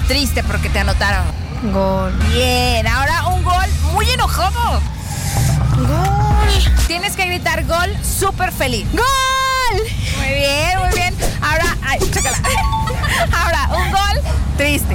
triste porque te anotaron. Gol. Bien, ahora un gol muy enojado. Gol. Tienes que gritar gol súper feliz. ¡Gol! Muy bien, muy bien. Ahora, ay, chécala. Ahora, un gol triste.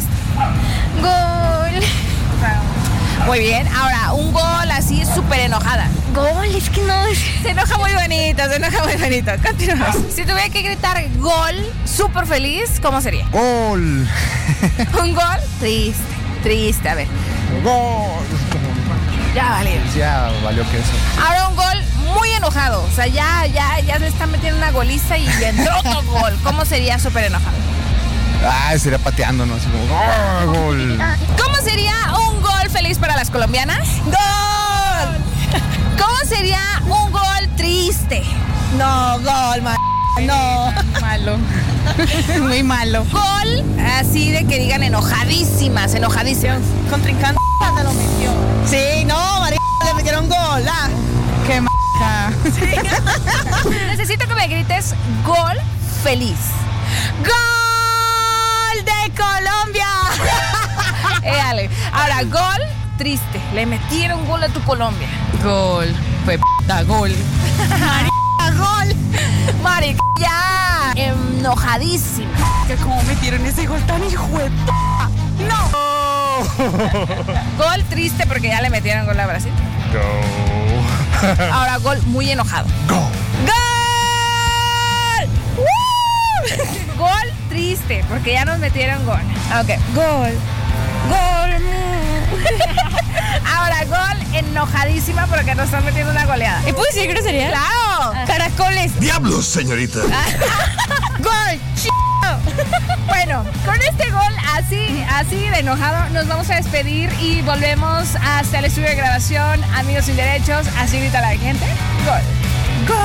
Gol. Muy bien, ahora un gol así súper enojada. Gol, es que no es... Se enoja muy bonito. Continuamos. Si tuviera que gritar gol súper feliz, ¿cómo sería? Gol. Un gol triste, a ver. Gol. Ya valió. Ya valió que eso. Ahora un gol muy enojado. O sea, ya le están metiendo una goliza y entró otro gol. ¿Cómo sería súper enojado? Sería pateando, ¿no? Así como, gol. ¿Cómo sería un gol feliz para las colombianas? ¡Gol! ¿Cómo sería un gol triste? No, gol, no. Malo. Muy malo. Gol así de que digan enojadísimas. Contrincante te lo metió. Sí, no, María, le metieron gol. Qué Sí. Necesito que me grites gol feliz. ¡Gol de Colombia! Ale. Ahora, gol triste. Le metieron gol a tu Colombia. Gol. Fue gol. Gol. Marica, ya enojadísima. Que como metieron ese gol tan hijo de ¡No! Gol triste porque ya le metieron gol a Brasil. Go. Ahora, gol muy enojado. Go. ¡Gol! ¡Woo! Gol triste porque ya nos metieron gol. Ok. Gol. Ahora, gol enojadísima porque nos están metiendo una goleada. ¿Y puedes decir grosería? ¡Claro! Caracoles. ¡Diablos, señorita! ¡Gol! Bueno, con este gol así de enojado nos vamos a despedir y volvemos hasta el estudio de grabación. Amigos sin derechos, así grita la gente. ¡Gol!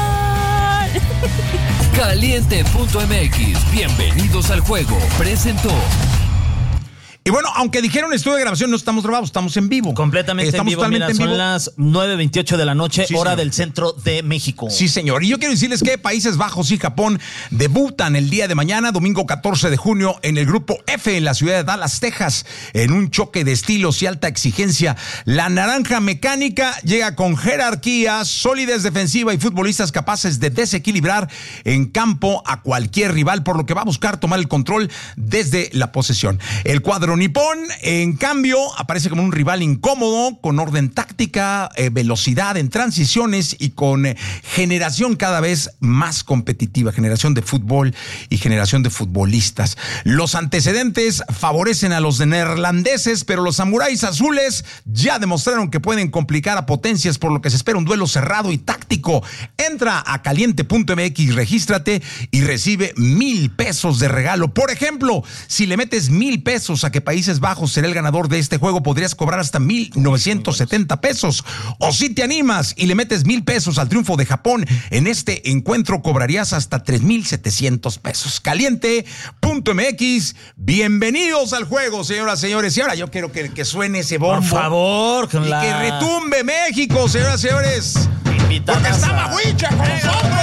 Gol. Caliente.mx, bienvenidos al juego, presentó. Y bueno, aunque dijeron estudio de grabación, no estamos grabados, estamos en vivo. Completamente en vivo, mira, son las 9:28 de la noche, Sí, hora señor. del centro de México. Sí, señor. Y yo quiero decirles que Países Bajos y Japón debutan el día de mañana, domingo 14 de junio, en el grupo F en la ciudad de Dallas, Texas, en un choque de estilos y alta exigencia. La naranja mecánica llega con jerarquía, solidez defensiva y futbolistas capaces de desequilibrar en campo a cualquier rival, por lo que va a buscar tomar el control desde la posesión. El cuadro nipón, en cambio, aparece como un rival incómodo, con orden táctica, velocidad en transiciones y con generación cada vez más competitiva, generación de fútbol y generación de futbolistas. Los antecedentes favorecen a los neerlandeses, pero los samuráis azules ya demostraron que pueden complicar a potencias, por lo que se espera un duelo cerrado y táctico. Entra a caliente.mx, regístrate y recibe $1,000 de regalo. Por ejemplo, si le metes $1,000 a que Países Bajos será el ganador de este juego, podrías cobrar hasta $1,970. O si te animas y le metes $1,000 al triunfo de Japón en este encuentro, cobrarías hasta $3,700. Caliente.mx, bienvenidos al juego, señoras y señores. Y ahora yo quiero que suene ese bombo. Por favor, y que retumbe México, señoras y señores. Porque está Maguicha con nosotros.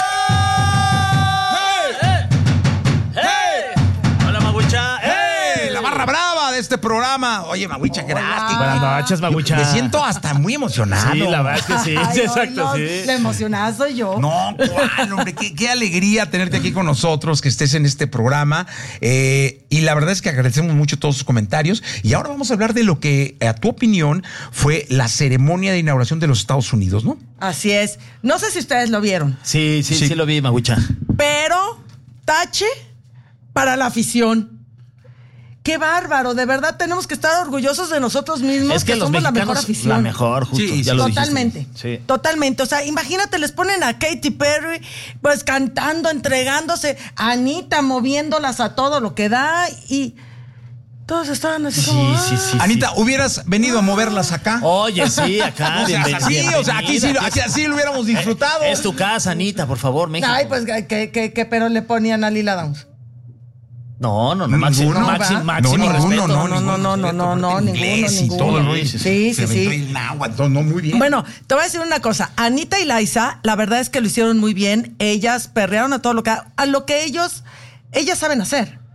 Hola, Maguicha. La barra brava de este programa. Oye, Maguicha, gracias. Buenas noches, Maguicha. Me siento hasta muy emocionado. Sí, la verdad es que sí. Ay, Exacto, sí. La emocionada soy yo. No, ¿cuál, hombre? Qué alegría tenerte aquí con nosotros, que estés en este programa. Y la verdad es que agradecemos mucho todos sus comentarios. Y ahora vamos a hablar de lo que, a tu opinión, fue la ceremonia de inauguración de los Estados Unidos, ¿no? Así es. No sé si ustedes lo vieron, Sí lo vi, Maguicha. pero tache para la afición. Qué bárbaro, de verdad tenemos que estar orgullosos de nosotros mismos, Es que los somos la mexicanos, mejor afición. la mejor, justo, Sí, ya lo Totalmente, dijiste. Sí. totalmente. O sea, imagínate, les ponen a Katy Perry, pues cantando, entregándose, a Anita moviéndolas a todo lo que da y todos estaban así como... Sí. Anita, ¿hubieras venido a moverlas acá? Oye, sí, acá. O sea, así, o sea, aquí sí, así lo hubiéramos disfrutado. Es tu casa, Anita, por favor, México. Ay, pues que pero le ponían a Lila Downs. No, Ninguno, máximo ninguno, respeto. No, Inglés y ninguno. todo el rollo. Sí. Se aventó el náhuatl, no, muy bien. Bueno, te voy a decir una cosa. Anita y Liza, la verdad es que lo hicieron muy bien. Ellas perrearon a todo lo que ellas saben hacer,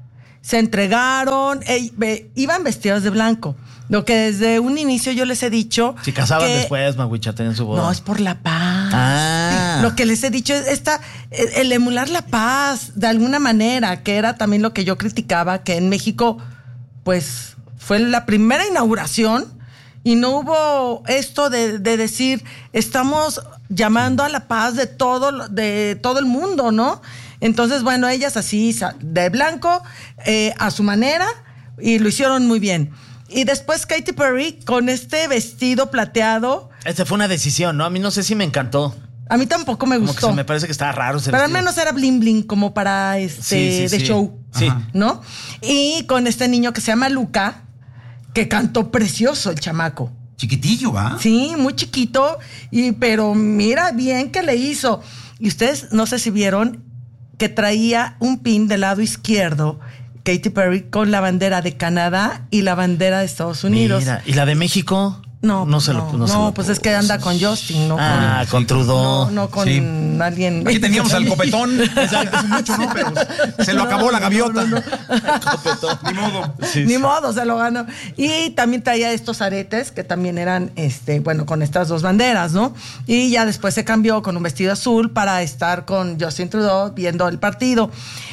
se entregaron, iban vestidos de blanco. Lo que desde un inicio yo les he dicho. Si casaban después, Maguichate, en su boda. No, es por la paz. Ah. Lo que les he dicho es el emular la paz de alguna manera, que era también lo que yo criticaba, que en México, pues, fue la primera inauguración y no hubo esto de decir, estamos llamando a la paz de todo el mundo, ¿no? Entonces, bueno, ellas así, de blanco, a su manera, y lo hicieron muy bien. Y después Katy Perry con este vestido plateado. Esta fue una decisión, ¿no? A mí no sé si me encantó. A mí tampoco me gustó. Como que me parece que estaba raro ese Pero vestido. al menos era bling bling, como para Sí. show. Sí. ¿No? Y con este niño que se llama Luca, que cantó precioso el chamaco. Chiquitillo, ¿va? Sí, muy chiquito, pero mira bien que le hizo. Y ustedes, no sé si vieron que traía un pin del lado izquierdo, Katy Perry, con la bandera de Canadá y la bandera de Estados Unidos. Mira, ¿y la de México? No, No, pues es que anda con Justin, ¿no? Con Trudeau. No con alguien. Aquí teníamos al copetón. Exacto, hace mucho, ¿no? Pero se lo acabó la gaviota. Copetón. Ni modo. Sí, Ni modo, se lo ganó. Y también traía estos aretes que también eran, con estas dos banderas, ¿no? Y ya después se cambió con un vestido azul para estar con Justin Trudeau viendo el partido.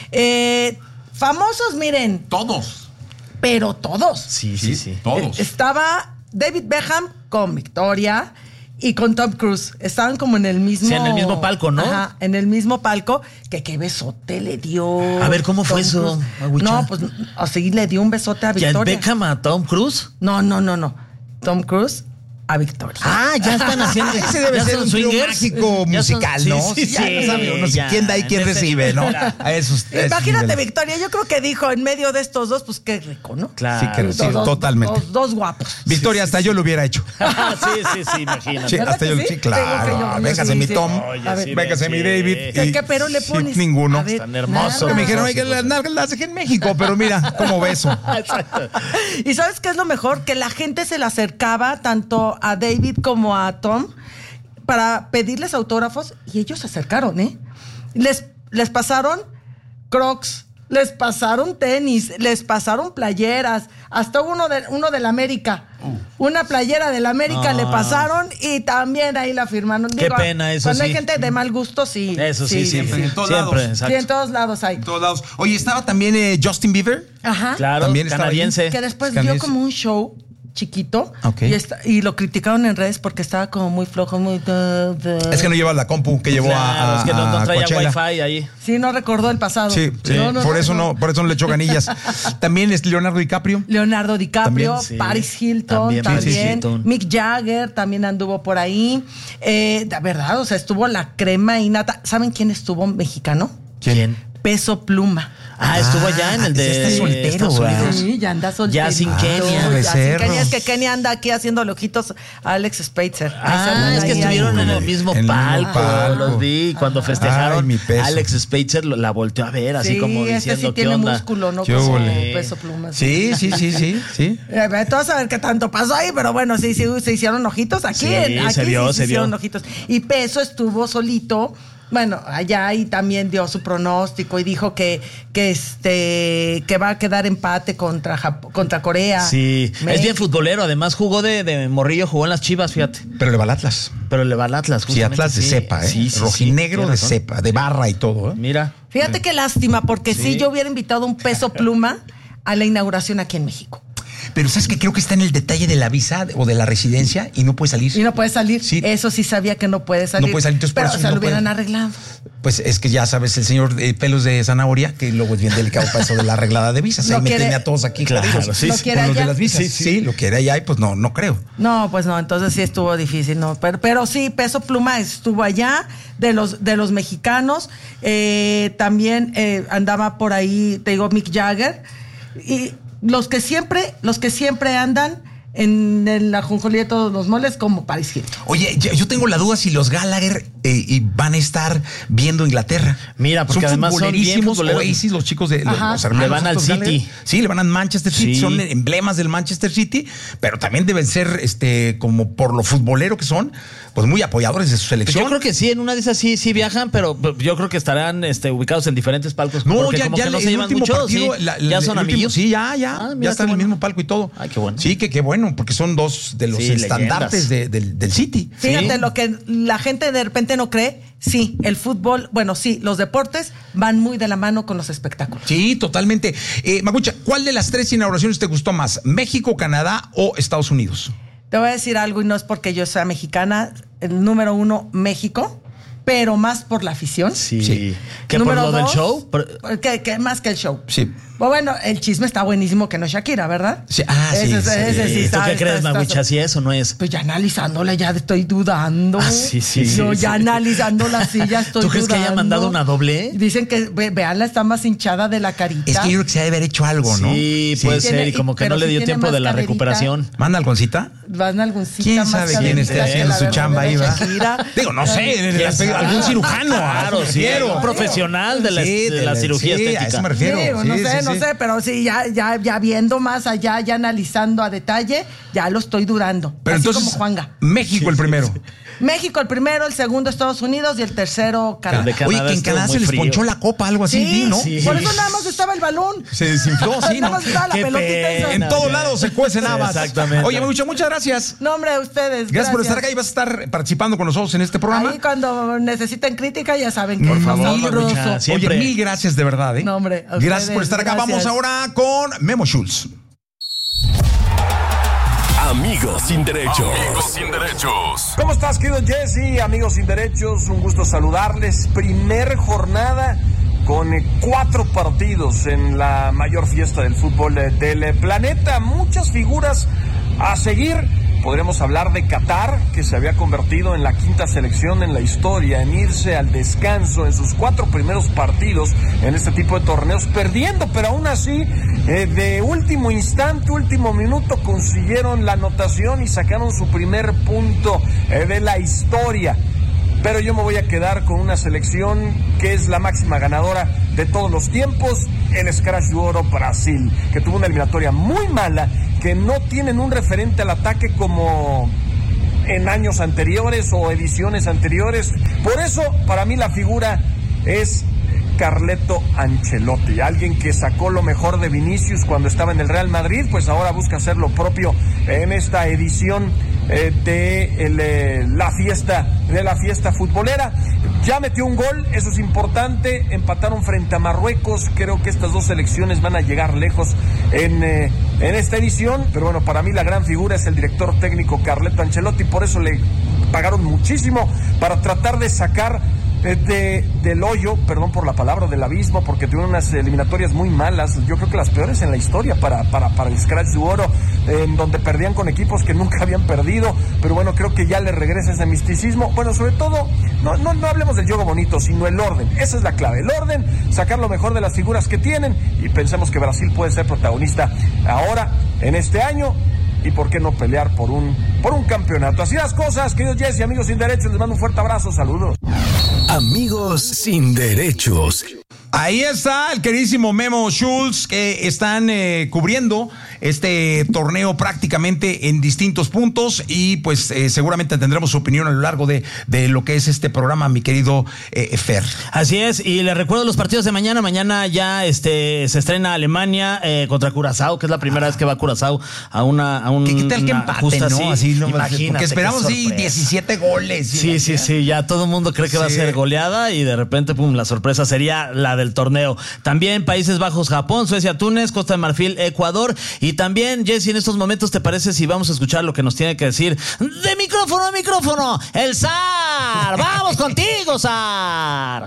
Famosos, miren. Todos. Pero todos. Sí. Todos. Estaba David Beckham con Victoria y con Tom Cruise. Estaban como en el mismo... Sí, en el mismo palco, ¿no? Ajá, en el mismo palco. Que qué besote le dio. A ver, ¿cómo fue Tom eso, Cruise. Agüicha? No, pues así le dio un besote a ¿Y el Victoria. Beckham a Tom Cruise? No. Tom Cruise a Victoria. Ah, ya están haciendo. Ese debe ya ser son un trío swingers. mágico Ya son- musical, ¿no? Sí, Ya no sabe uno si ya, quién da y quién en ese recibe, ¿no? nivel. A esos Imagínate, niveles. Victoria, yo creo que dijo en medio de estos dos, pues qué rico, ¿no? Claro. Sí, que sí, Dos- totalmente. Dos guapos. Victoria, hasta yo lo hubiera hecho. sí, imagínate. Sí, ¿Verdad hasta que yo, sí? sí, claro. Tengo que yo Véngase sí, mi sí. Tom, Oye, A ver, véngase sí. mi David. ¿Qué pero le sí, pones? ninguno. A ver, Tan hermoso. nada. Me dijeron, oye, que las nalgas las dejé en México, pero mira, como beso. Exacto. ¿Y sabes qué es lo mejor? Que la gente se le acercaba tanto a David como a Tom para pedirles autógrafos y ellos se acercaron, ¿eh? Les pasaron Crocs, les pasaron tenis, les pasaron playeras, hasta uno de la América. Una playera de la América le pasaron y también ahí la firmaron. Qué pena, eso cuando sí. hay gente de mal gusto, sí. Eso sí, siempre. en todos Siempre, lados. Sí, en exacto. todos lados hay. En todos lados. Oye, estaba también Justin Bieber. Ajá. Claro, También estaba canadiense. Que después dio Canadiense. como un show chiquito Ok. y lo criticaron en redes porque estaba como muy flojo, muy... Es que no lleva la compu que llevó Claro, a es que no traía Coachella. Wi-Fi ahí. Sí, no recordó el pasado. Sí, por eso no le echó ganillas. También es Leonardo DiCaprio. Leonardo DiCaprio, También, sí. Paris Hilton, También también, Paris Hilton. Mick Jagger también anduvo por ahí. De verdad, o sea, estuvo la crema y nata. ¿Saben quién estuvo mexicano? ¿Quién? Peso Pluma. Estuvo allá en el de ese está soltero, Estados ¿verdad? Unidos. Sí, ya anda soltero. Ya sin Kenia. Ya sin becerro. Kenia. Es que Kenia anda aquí haciendo ojitos a Alex Spitzer. Ahí Es que ahí, estuvieron ahí. en el mismo En el mismo palco. palco. Los vi cuando festejaron. Ay, mi peso. Alex Spitzer la volteó a ver, así Sí, como este diciendo sí qué tiene onda. músculo, ¿no? Qué Como ole. Peso Pluma. Sí. Tú vas a ver qué tanto pasó ahí, pero bueno, sí, se hicieron ojitos aquí. Sí, aquí se vio, se hicieron vio. ojitos. Y Peso estuvo solito, bueno, allá y también dio su pronóstico y dijo que va a quedar empate contra Corea. Sí, es bien futbolero. Además, jugó de morrillo, jugó en las Chivas, fíjate. Pero le va al Atlas. Pero le va al Atlas, Sí, justamente. Atlas de cepa, ¿eh? Sí, Rojinegro tiene de razón. cepa, de barra y todo, ¿eh? Mira. Fíjate qué lástima, porque sí, yo hubiera invitado un Peso Pluma a la inauguración aquí en México. Pero ¿sabes qué? Creo que está en el detalle de la visa o de la residencia y no puede salir. Y no puede salir. Sí. Eso sí sabía que no puede salir. No puede salir, entonces por pero eso se no lo hubieran puede. arreglado. Pues es que ya sabes, el señor pelos de zanahoria, que luego es bien delicado para eso de la arreglada de visas. Lo Ahí me quiere- tiene a todos aquí. Claro, jodidos. sí, Lo sí. quiere Con los de allá. las visas. Sí, lo quiere allá y pues no creo. No, pues no, entonces sí estuvo difícil, no. Pero sí, Peso Pluma estuvo allá, de los mexicanos. También andaba por ahí, te digo, Mick Jagger. Y los que siempre andan en el ajonjolí de todos los moles como Paris Hilton. Oye, yo tengo la duda si los Gallagher van a estar viendo Inglaterra. Mira, porque son además son bien futboleros. Oasis, los chicos de los hermanos. Le van al City. Gallagher. Sí, le van al Manchester City. Sí. Son emblemas del Manchester City, pero también deben ser, como por lo futbolero que son, pues muy apoyadores de su selección. Yo creo que sí, en una de esas sí viajan, pero yo creo que estarán ubicados en diferentes palcos. No, porque ya, como ya que no el se llevan último mucho, partido, sí. Ya son amigos. Sí, ya Mira, están en el mismo palco y todo. Ay, qué bueno. Sí, qué bueno, porque son dos de los estandartes del City. Fíjate, lo que la gente de repente no cree, sí, el fútbol, bueno, sí, los deportes van muy de la mano con los espectáculos. Sí, totalmente. Macucha, ¿cuál de las 3 inauguraciones te gustó más? ¿México, Canadá o Estados Unidos? Te voy a decir algo y no es porque yo sea mexicana, el número 1, México, pero más por la afición. Sí. ¿Que Número por lo 2, del show? Que más que el show. Sí. Bueno, el chisme está buenísimo que no es Shakira, ¿verdad? Sí. Ese sí ¿Tú está, qué crees, Maguicha? ¿Si es o no es? Pues ya analizándola, ya estoy dudando. Sí. Yo ya analizándola, sí, ya estoy dudando. ¿Tú crees que haya mandado una doble? Dicen que, veanla, está más hinchada de la carita. Es que yo creo que se ha de haber hecho algo, ¿no? Sí, puede ser, y como que no le dio tiempo de la recuperación. ¿Manda algoncita? ¿Van algoncita? ¿Quién sabe quién está haciendo su chamba ahí, va? Digo, no sé, algún cirujano. Claro, sí, un profesional de la cirugía estética. A eso me refiero. Digo, no sé, pero sí, ya viendo más allá, ya analizando a detalle, ya lo estoy dudando. Pero así entonces, como Juanga. México el primero. México el primero, el segundo Estados Unidos y el tercero Canadá. Oye, que en Canadá se les ponchó la copa, algo así, ¿no? Sí. Por eso nada más estaba el balón. Se desinfló, sí, Nada ¿no? más estaba la pelotita esa. En todos lados se cuecen habas. Exactamente. Oye, Maguicha, muchas gracias. No, hombre, a ustedes. Gracias por estar acá y vas a estar participando con nosotros en este programa. Ahí cuando necesiten crítica ya saben que Por favor, Maguicha, siempre. Oye, mil gracias de verdad, ¿eh? No, hombre, a gracias ustedes, por estar acá. gracias. Vamos ahora con Memo Schultz. Amigos sin derechos. Amigos sin derechos. ¿Cómo estás, querido Jesse? Amigos sin derechos, un gusto saludarles. Primer jornada con 4 partidos en la mayor fiesta del fútbol del planeta. Muchas figuras a seguir. Podríamos hablar de Qatar, que se había convertido en la 5ª selección en la historia en irse al descanso en sus 4 primeros partidos en este tipo de torneos, perdiendo, pero aún así, de último instante, último minuto, consiguieron la anotación y sacaron su primer punto de la historia. Pero yo me voy a quedar con una selección que es la máxima ganadora de todos los tiempos, el Scratch de Oro Brasil, que tuvo una eliminatoria muy mala, que no tienen un referente al ataque como en años anteriores o ediciones anteriores. Por eso, para mí la figura es Carleto Ancelotti, alguien que sacó lo mejor de Vinicius cuando estaba en el Real Madrid, pues ahora busca hacer lo propio en esta edición de la fiesta futbolera. Ya metió un gol, eso es importante. Empataron frente a Marruecos. Creo que estas dos selecciones van a llegar lejos en esta edición, pero bueno, para mí la gran figura es el director técnico Carleto Ancelotti. Por eso le pagaron muchísimo para tratar de sacar del hoyo, perdón por la palabra, del abismo, porque tuvieron unas eliminatorias muy malas, yo creo que las peores en la historia para el Scratch de Oro, en donde perdían con equipos que nunca habían perdido, pero bueno, creo que ya le regresa ese misticismo. Bueno, sobre todo, no hablemos del juego bonito, sino el orden, esa es la clave, el orden, sacar lo mejor de las figuras que tienen, y pensemos que Brasil puede ser protagonista ahora, en este año, y por qué no pelear por un campeonato. Así las cosas, queridos Jesse, amigos sin derechos, les mando un fuerte abrazo, saludos. Amigos sin derechos. Ahí está el queridísimo Memo Schultz, que están cubriendo este torneo prácticamente en distintos puntos, y pues seguramente tendremos su opinión a lo largo de lo que es este programa, mi querido Fer. Así es, y les recuerdo los partidos de mañana. Mañana ya se estrena Alemania contra Curazao, que es la primera vez que va Curazao a un ¿Qué tal que empate, no? Así, no, imagínate, porque esperamos 17 goles. Sí, ya todo el mundo cree que va a ser goleada, y de repente, pum, la sorpresa sería la del torneo. También Países Bajos, Japón, Suecia, Túnez, Costa de Marfil, Ecuador. Y también, Jesse, en estos momentos, ¿te parece si vamos a escuchar lo que nos tiene que decir de micrófono a micrófono el SAR? ¡Vamos contigo, SAR!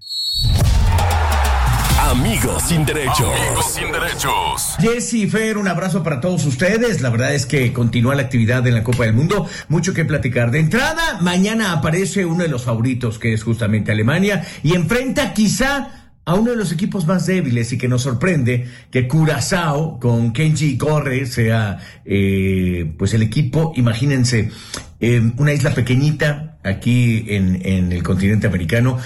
Amigos sin derechos. Amigos sin derechos. Jesse y Fer, un abrazo para todos ustedes. La verdad es que continúa la actividad en la Copa del Mundo. Mucho que platicar. De entrada, mañana aparece uno de los favoritos, que es justamente Alemania, y enfrenta quizá a uno de los equipos más débiles y que nos sorprende que Curazao con Kenji Corre sea pues el equipo, imagínense, una isla pequeñita aquí en el continente americano,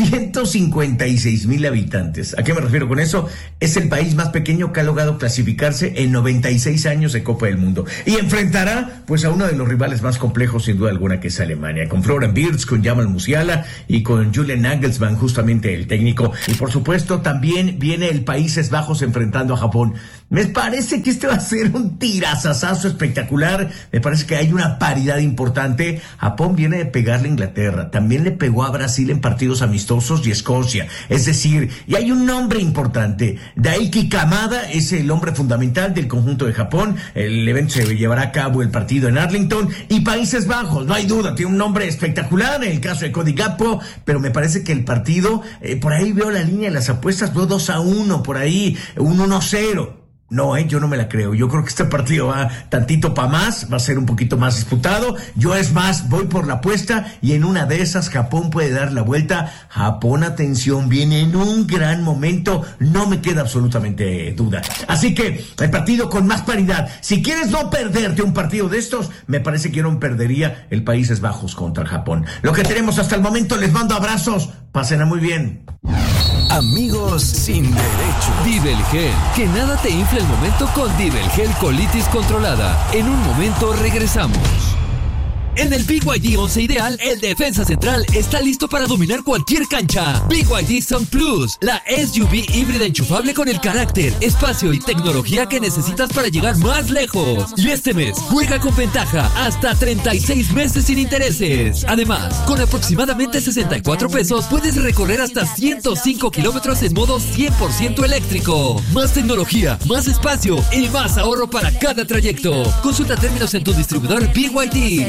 156,000 habitantes. ¿A qué me refiero con eso? Es el país más pequeño que ha logrado clasificarse en 96 años de Copa del Mundo. Y enfrentará pues a uno de los rivales más complejos sin duda alguna, que es Alemania, con Florian Wirtz, con Jamal Musiala y con Julian Nagelsmann, justamente el técnico. Y por supuesto también viene el Países Bajos enfrentando a Japón. Me parece que este va a ser un tirazazazo espectacular. Me parece que hay una paridad importante. Japón viene de pegarle a Inglaterra, también le pegó a Brasil en partidos amistosos y Escocia. Es decir, y hay un nombre importante. Daiki Kamada es el hombre fundamental del conjunto de Japón. El evento se llevará a cabo, el partido en Arlington. Y Países Bajos, no hay duda, tiene un nombre espectacular en el caso de Cody Gakpo, pero me parece que el partido, por ahí veo la línea de las apuestas, veo 2-1, por ahí, un 1-0. No, yo no me la creo. Yo creo que este partido va tantito para más, va a ser un poquito más disputado. Yo es más, voy por la apuesta y en una de esas Japón puede dar la vuelta. Japón, atención, viene en un gran momento, no me queda absolutamente duda. Así que el partido con más paridad. Si quieres no perderte un partido de estos, me parece que yo no perdería el Países Bajos contra el Japón. Lo que tenemos hasta el momento, les mando abrazos, pásenla muy bien. Amigos sin derecho. Divelgel, que nada te infle el momento con Divelgel Colitis Controlada. En un momento regresamos. En el BYD 11 Ideal, el defensa central está listo para dominar cualquier cancha. BYD Sun Plus, la SUV híbrida enchufable con el carácter, espacio y tecnología que necesitas para llegar más lejos. Y este mes, juega con ventaja hasta 36 meses sin intereses. Además, con aproximadamente 64 pesos, puedes recorrer hasta 105 kilómetros en modo 100% eléctrico. Más tecnología, más espacio y más ahorro para cada trayecto. Consulta términos en tu distribuidor BYD.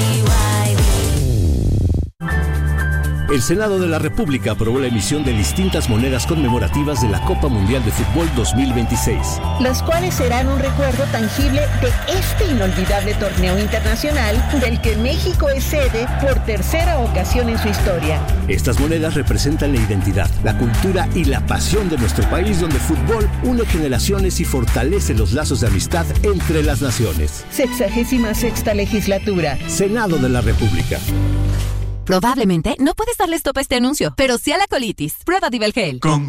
El Senado de la República aprobó la emisión de distintas monedas conmemorativas de la Copa Mundial de Fútbol 2026. Las cuales serán un recuerdo tangible de este inolvidable torneo internacional del que México es sede por tercera ocasión en su historia. Estas monedas representan la identidad, la cultura y la pasión de nuestro país, donde el fútbol une generaciones y fortalece los lazos de amistad entre las naciones. 66ª legislatura. Senado de la República. Probablemente no puedes darle stop a este anuncio, pero sí a la colitis. Prueba Divelgel.